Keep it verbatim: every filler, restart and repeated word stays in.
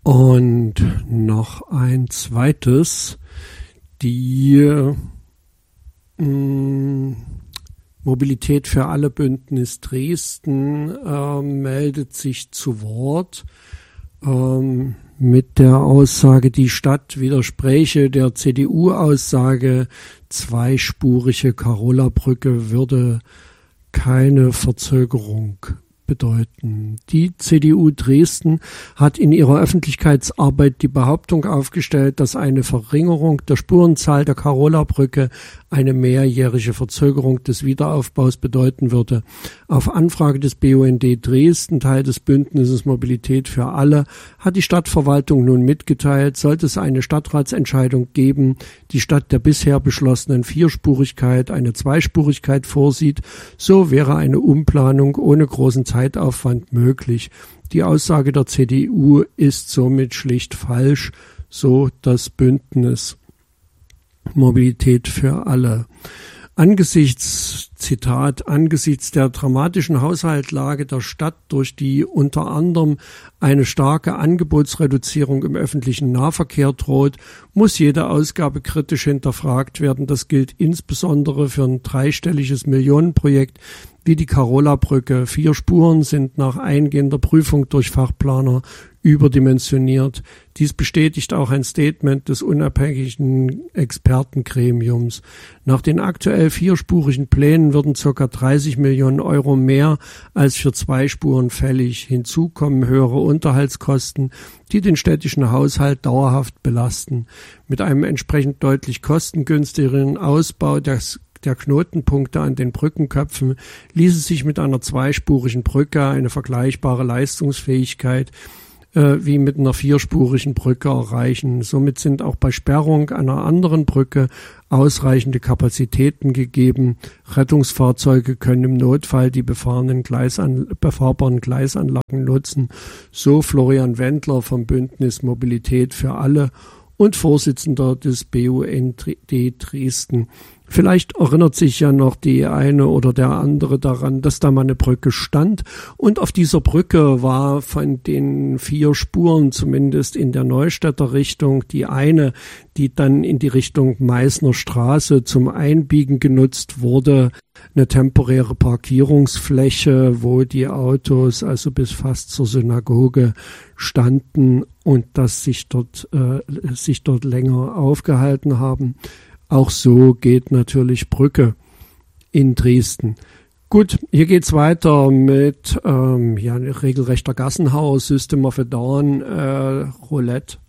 Und noch ein zweites, die mh, Mobilität für alle Bündnis Dresden äh, meldet sich zu Wort ähm, mit der Aussage, die Stadt widerspräche der C D U-Aussage, zweispurige Karola-Brücke würde keine Verzögerung bedeuten. Die C D U Dresden hat in ihrer Öffentlichkeitsarbeit die Behauptung aufgestellt, dass eine Verringerung der Spurenzahl der Karola-Brücke eine mehrjährige Verzögerung des Wiederaufbaus bedeuten würde. Auf Anfrage des B U N D Dresden, Teil des Bündnisses Mobilität für alle, hat die Stadtverwaltung nun mitgeteilt, sollte es eine Stadtratsentscheidung geben, die statt der bisher beschlossenen Vierspurigkeit eine Zweispurigkeit vorsieht, so wäre eine Umplanung ohne großen Zeitaufwand möglich. Die Aussage der C D U ist somit schlicht falsch, so das Bündnis Mobilität für alle. Angesichts, Zitat, angesichts der dramatischen Haushaltslage der Stadt, durch die unter anderem eine starke Angebotsreduzierung im öffentlichen Nahverkehr droht, muss jede Ausgabe kritisch hinterfragt werden. Das gilt insbesondere für ein dreistelliges Millionenprojekt wie die Karola-Brücke. Vier Spuren sind nach eingehender Prüfung durch Fachplaner überdimensioniert. Dies bestätigt auch ein Statement des unabhängigen Expertengremiums. Nach den aktuell vierspurigen Plänen würden ca. dreißig Millionen Euro mehr als für zwei Spuren fällig. Hinzu kommen höhere Unterhaltskosten, die den städtischen Haushalt dauerhaft belasten. Mit einem entsprechend deutlich kostengünstigeren Ausbau des der Knotenpunkte an den Brückenköpfen ließe sich mit einer zweispurigen Brücke eine vergleichbare Leistungsfähigkeit äh, wie mit einer vierspurigen Brücke erreichen. Somit sind auch bei Sperrung einer anderen Brücke ausreichende Kapazitäten gegeben. Rettungsfahrzeuge können im Notfall die befahrenen Gleisan- befahrbaren Gleisanlagen nutzen. So Florian Wendler vom Bündnis Mobilität für alle und Vorsitzender des B U N D Dresden. Vielleicht erinnert sich ja noch die eine oder der andere daran, dass da mal eine Brücke stand und auf dieser Brücke war von den vier Spuren zumindest in der Neustädter Richtung die eine, die dann in die Richtung Meißner Straße zum Einbiegen genutzt wurde, eine temporäre Parkierungsfläche, wo die Autos also bis fast zur Synagoge standen und das sich dort, äh, sich dort länger aufgehalten haben. Auch so geht natürlich Brücke in Dresden. Gut, hier geht's weiter mit ähm, ja, regelrechter Gassenhauer, System of a Down, äh, Roulette.